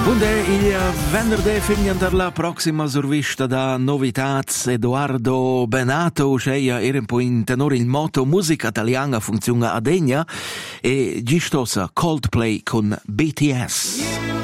Unde il venerdì finien per la prossima survista da Novitats Edoardo Benato, ceia era un po' in tenore il motto musica italiana funziona a degna e gistosa Coldplay con BTS.